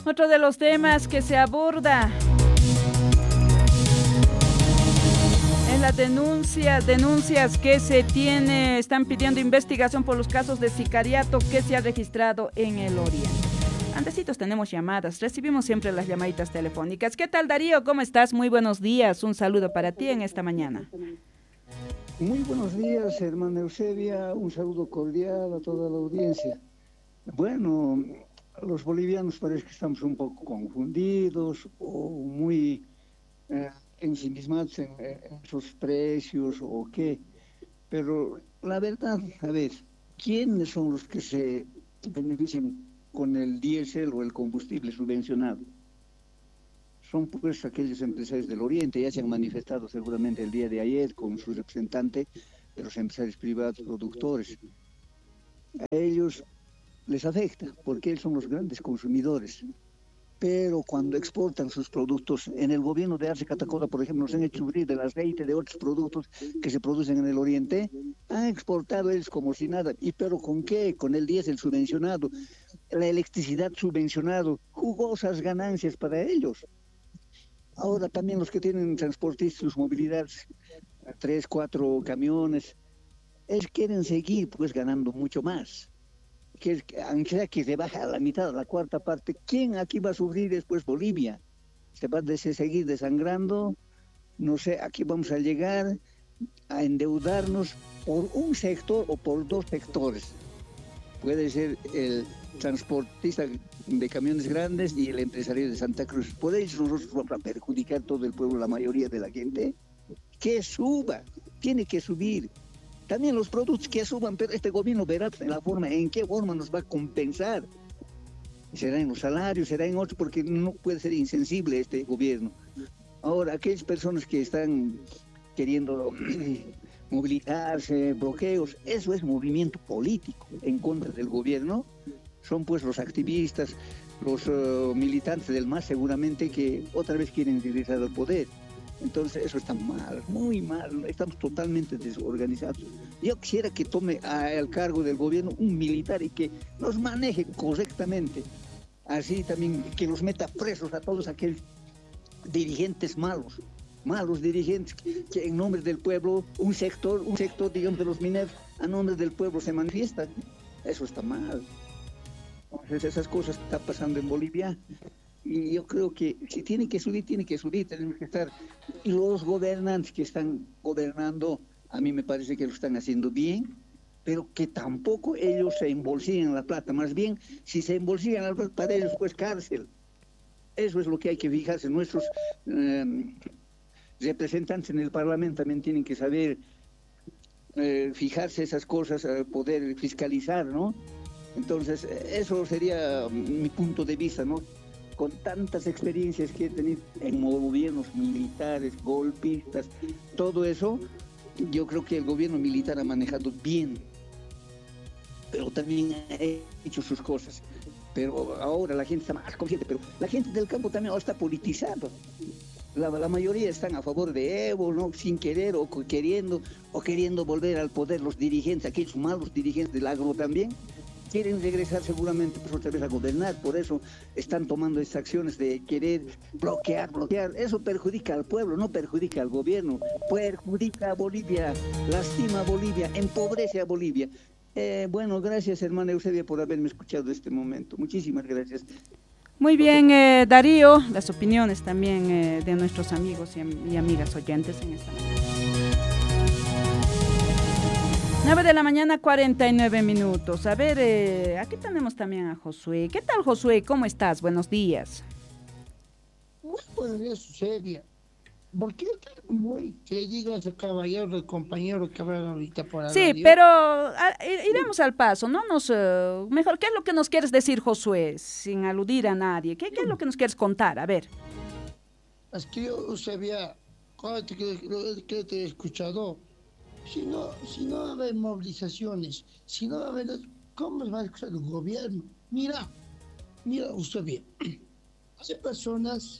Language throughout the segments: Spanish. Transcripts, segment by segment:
Otro de los temas que se aborda es la denuncias que se tiene, están pidiendo investigación por los casos de sicariato que se ha registrado en el Oriente. Antecitos tenemos llamadas, recibimos siempre las llamaditas telefónicas. ¿Qué tal, Darío? ¿Cómo estás? Muy buenos días, un saludo para ti en esta mañana. Muy buenos días, hermana Eusebia, un saludo cordial a toda la audiencia. Bueno, los bolivianos parece que estamos un poco confundidos o muy ensimismados en esos precios o qué, pero la verdad, a ver, ¿quiénes son los que se benefician con el diésel o el combustible subvencionado? Son pues aquellos empresarios del Oriente, ya se han manifestado seguramente el día de ayer con su representante de los empresarios privados productores. A ellos les afecta porque ellos son los grandes consumidores. Pero cuando exportan sus productos, en el gobierno de Arce Catacora, por ejemplo, nos han hecho sufrir del aceite, de otros productos que se producen en el Oriente, han exportado ellos como si nada. ¿Y pero con qué? Con el diésel subvencionado, la electricidad subvencionado, jugosas ganancias para ellos. Ahora también los que tienen transportistas, sus movilidades, 3, 4 camiones, ellos quieren seguir pues ganando mucho más. Aunque sea que se baja a la mitad, a la cuarta parte, ¿quién aquí va a sufrir después? Bolivia. Se va a seguir desangrando, no sé, aquí vamos a llegar a endeudarnos por un sector o por dos sectores. Puede ser el transportista de camiones grandes y el empresario de Santa Cruz. Por eso nosotros vamos a perjudicar todo el pueblo, la mayoría de la gente. Que suba, tiene que subir. También los productos que suban, pero este gobierno verá en qué forma nos va a compensar. Será en los salarios, será en otros, porque no puede ser insensible este gobierno. Ahora, aquellas personas que están queriendo movilizarse, bloqueos, eso es movimiento político en contra del gobierno. Son pues los activistas, los militantes del MAS seguramente que otra vez quieren regresar al poder. Entonces eso está mal, muy mal, estamos totalmente desorganizados. Yo quisiera que tome al cargo del gobierno un militar y que los maneje correctamente. Así también que los meta presos a todos aquellos dirigentes malos dirigentes que en nombre del pueblo, un sector digamos de los mineros, a nombre del pueblo se manifiestan. Eso está mal. Entonces esas cosas que están pasando en Bolivia. Y yo creo que si tiene que subir, tenemos que estar. Y los gobernantes que están gobernando, a mí me parece que lo están haciendo bien, pero que tampoco ellos se embolsillen la plata. Más bien, si se embolsillan la plata para ellos, pues cárcel. Eso es lo que hay que fijarse. Nuestros representantes en el Parlamento también tienen que saber fijarse esas cosas, poder fiscalizar, ¿no? Entonces, eso sería mi punto de vista, ¿no? Con tantas experiencias que he tenido en gobiernos militares, golpistas, todo eso, yo creo que el gobierno militar ha manejado bien, pero también ha hecho sus cosas. Pero ahora la gente está más consciente, pero la gente del campo también ahora está politizando. La mayoría están a favor de Evo, ¿no? Sin querer o queriendo volver al poder los dirigentes, aquellos malos dirigentes del agro también. Quieren regresar seguramente pues, otra vez a gobernar, por eso están tomando estas acciones de querer bloquear. Eso perjudica al pueblo, no perjudica al gobierno, perjudica a Bolivia, lastima a Bolivia, empobrece a Bolivia. Bueno, gracias hermana Eusebia por haberme escuchado este momento. Muchísimas gracias. Muy bien, Darío, las opiniones también de nuestros amigos y amigas oyentes en esta mañana. 9 de la mañana, 49 minutos. A ver, aquí tenemos también a Josué. ¿Qué tal, Josué? ¿Cómo estás? Buenos días. Muy buenos días, Sucelia. ¿Por qué muy que digas el caballero, el compañero que habla ahorita por la Sí, radio? pero iremos al paso, ¿no? Mejor, ¿qué es lo que nos quieres decir, Josué? Sin aludir a nadie. ¿Qué es lo que nos quieres contar? A ver. Es que yo sabía, cuando que te he escuchado, si no va a haber movilizaciones, si no va a haber, ¿cómo va a escuchar el gobierno? Mira, usted bien, hay personas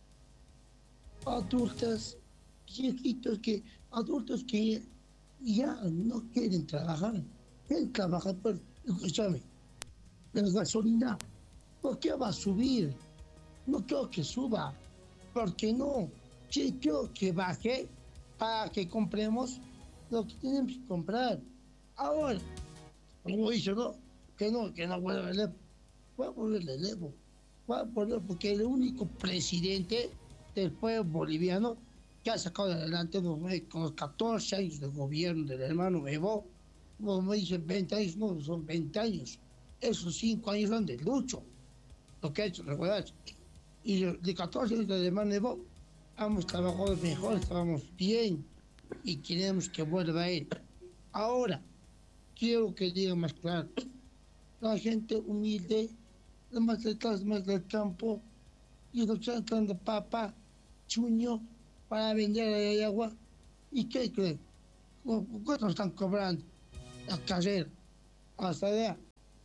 adultas, adultos que ya no quieren trabajar, pero, escúchame, la gasolina, ¿por qué va a subir? no quiero que suba, porque no, sí quiero que baje para que compremos lo que tenemos que comprar. Ahora, como dice, no, que no vuelva el Evo. Voy a volver el Evo. Voy a volver porque el único presidente del pueblo boliviano que ha sacado adelante con los 14 años de gobierno del hermano Evo, como dicen 20 años, no, son 20 años. Esos 5 años son de lucho, lo que ha hecho, ¿recuerdas? Y de 14 años del hermano Evo, hemos trabajado mejor, estábamos bien y queremos que vuelva a él. Ahora, quiero que diga más claro, la gente humilde, más del campo, y los que están de papa, chuño, para vender ahí agua. ¿Y qué creen? ¿Cuánto están cobrando? La carrera, hasta allá,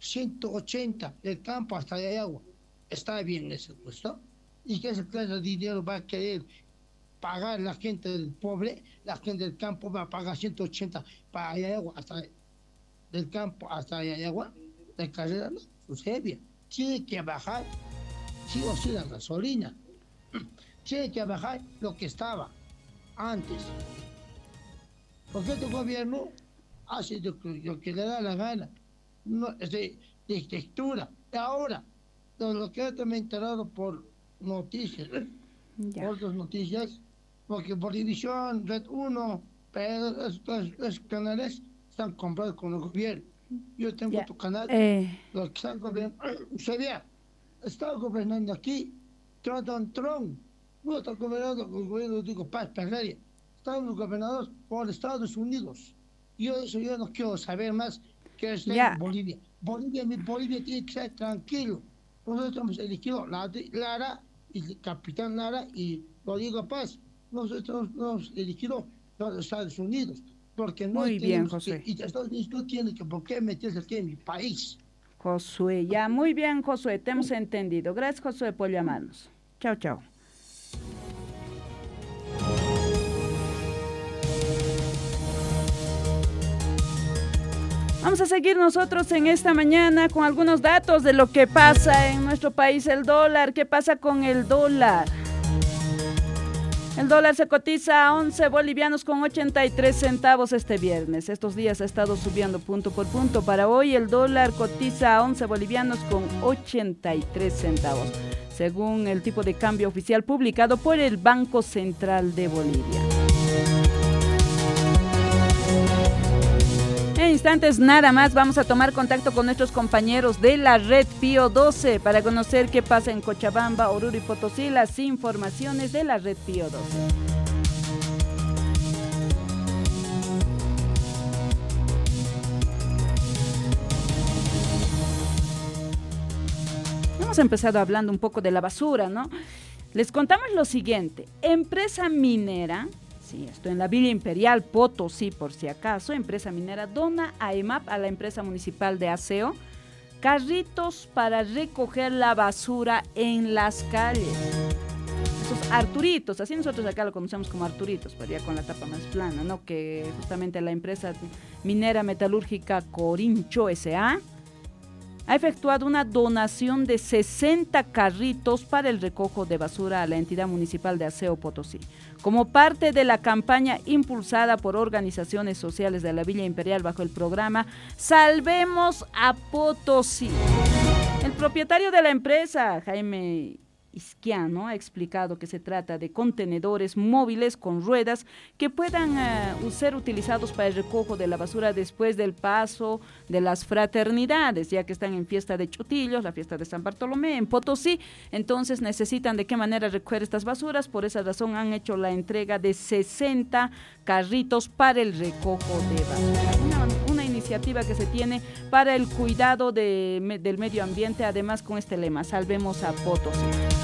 180 del campo hasta allá hay agua. Está bien ese puesto. ¿Y qué ese clase de dinero va a querer pagar la gente del pobre? La gente del campo va a pagar 180 para allá hay agua, hasta del campo hasta allá hay agua. La carrera no sucede. Tiene que bajar, sí o sí, la gasolina. Tiene que bajar lo que estaba antes. Porque este gobierno hace lo que le da la gana. No, es de textura. Ahora, lo que yo me he enterado por noticias, por otras noticias, porque Bolivisión, Red 1, pero esos canales están comprados con el gobierno. Yo tengo tu canal, los que están gobernando, se vea, está gobernando aquí, Trump, no está gobernando con el gobierno, digo, Paz Perreria, están los gobernados por Estados Unidos. Yo no quiero saber más que esté en Bolivia. Bolivia tiene que ser tranquilo. Nosotros hemos elegido Lara, y el capitán Lara y Rodrigo Paz. Nosotros hemos elegido los Estados Unidos. Porque no muy bien, Josué. Y Estados Unidos no tiene que por qué meterse aquí en mi país. Josué, ya, muy bien, Josué, te hemos entendido. Gracias, Josué, por llamarnos. Chao, chao. Vamos a seguir nosotros en esta mañana con algunos datos de lo que pasa en nuestro país, el dólar. ¿Qué pasa con el dólar? El dólar se cotiza a 11 bolivianos con 83 centavos este viernes. Estos días ha estado subiendo punto por punto. Para hoy el dólar cotiza a 11 bolivianos con 83 centavos, según el tipo de cambio oficial publicado por el Banco Central de Bolivia. En instantes nada más vamos a tomar contacto con nuestros compañeros de la red Pío 12 para conocer qué pasa en Cochabamba, Oruro y Potosí, las informaciones de la red Pío 12. Hemos empezado hablando un poco de la basura, ¿no? Les contamos lo siguiente, empresa minera. Sí, esto en la Villa Imperial, Potosí, por si acaso, empresa minera dona a EMAP, a la empresa municipal de aseo, carritos para recoger la basura en las calles. Esos Arturitos, así nosotros acá lo conocemos como Arturitos, pero ya con la tapa más plana, ¿no? Que justamente la empresa minera metalúrgica Corincho S.A. ha efectuado una donación de 60 carritos para el recojo de basura a la entidad municipal de aseo Potosí, como parte de la campaña impulsada por organizaciones sociales de la Villa Imperial bajo el programa Salvemos a Potosí. El propietario de la empresa, Jaime Isquiano, ha explicado que se trata de contenedores móviles con ruedas que puedan ser utilizados para el recojo de la basura después del paso de las fraternidades, ya que están en fiesta de Chutillos, la fiesta de San Bartolomé en Potosí. Entonces necesitan de qué manera recoger estas basuras. Por esa razón han hecho la entrega de 60 carritos para el recojo de basura. Una iniciativa que se tiene para el cuidado del medio ambiente, además con este lema, Salvemos a Potosí.